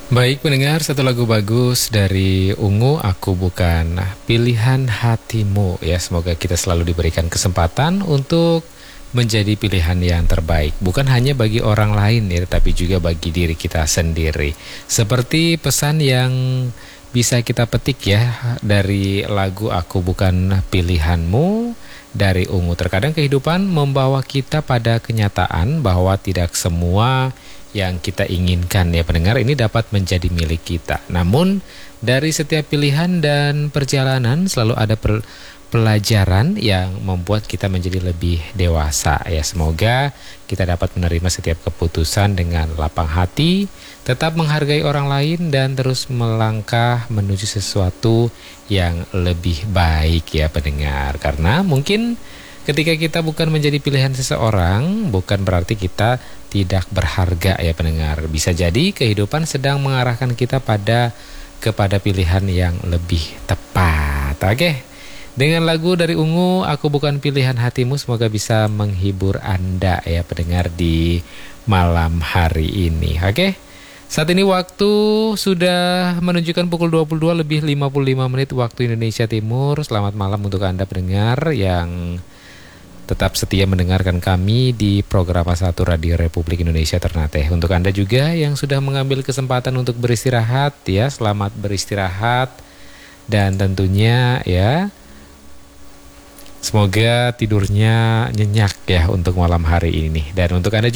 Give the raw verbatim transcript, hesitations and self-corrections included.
Baik pendengar, satu lagu bagus dari Ungu, Aku Bukan Pilihan Hatimu. Ya, semoga kita selalu diberikan kesempatan untuk menjadi pilihan yang terbaik, bukan hanya bagi orang lain ya, tapi juga bagi diri kita sendiri. Seperti pesan yang bisa kita petik ya dari lagu Aku Bukan Pilihanmu dari Ungu. Terkadang kehidupan membawa kita pada kenyataan bahwa tidak semua yang kita inginkan ya pendengar ini dapat menjadi milik kita. Namun dari setiap pilihan dan perjalanan selalu ada per pelajaran yang membuat kita menjadi lebih dewasa ya. Semoga kita dapat menerima setiap keputusan dengan lapang hati, tetap menghargai orang lain dan terus melangkah menuju sesuatu yang lebih baik ya pendengar. Karena mungkin ketika kita bukan menjadi pilihan seseorang, bukan berarti kita tidak berharga ya pendengar. Bisa jadi kehidupan sedang mengarahkan kita pada kepada pilihan yang lebih tepat. Oke. Dengan lagu dari Ungu, Aku Bukan Pilihan Hatimu, semoga bisa menghibur Anda ya pendengar di malam hari ini. Oke. Saat ini waktu sudah menunjukkan pukul dua puluh dua lebih lima puluh lima menit waktu Indonesia Timur. Selamat malam untuk Anda pendengar yang tetap setia mendengarkan kami di program satu Radio Republik Indonesia Ternate. Untuk Anda juga yang sudah mengambil kesempatan untuk beristirahat ya, selamat beristirahat. Dan tentunya ya, semoga tidurnya nyenyak ya untuk malam hari ini. Dan untuk Anda juga